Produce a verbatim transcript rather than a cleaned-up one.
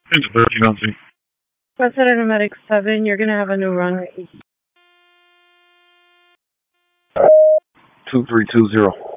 Into thirteen on scene. President of Medic seven, you're going to have a new run. two three two zero.